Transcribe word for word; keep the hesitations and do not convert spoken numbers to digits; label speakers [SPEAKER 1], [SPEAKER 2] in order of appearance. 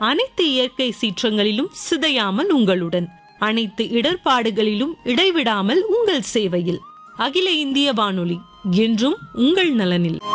[SPEAKER 1] அனைத்து இயற்கை சீற்றங்களிலும் சிதையாமல் உங்களுடன், அனைத்து இடர்பாடுகளிலும் இடைவிடாமல் உங்கள் சேவையில். அகில இந்திய வானொலி என்றும் உங்கள் நலனில்.